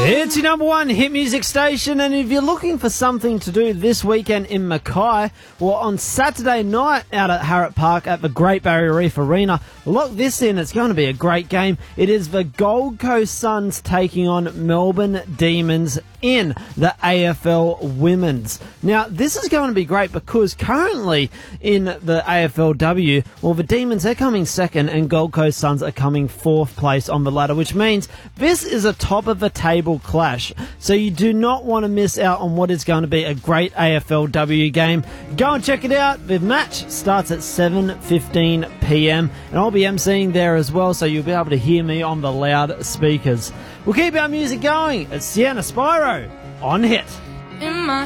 It's your number one hit music station, and if you're looking for something to do this weekend in Mackay, well, on Saturday night out at Harrop Park at the Great Barrier Reef Arena, lock this in, it's going to be a great game. It is the Gold Coast Suns taking on Melbourne Demons in the AFL Women's. Now, this is going to be great because currently in the AFLW, well, the Demons, they're coming second and Gold Coast Suns are coming fourth place on the ladder, which means this is a top of the table clash. So you do not want to miss out on what is going to be a great AFLW game. Go and check it out. The match starts at 7:15 p.m. and I'll be emceeing there as well, so you'll be able to hear me on the loudspeakers. We'll keep our music going. It's Sienna Spyro on Hit.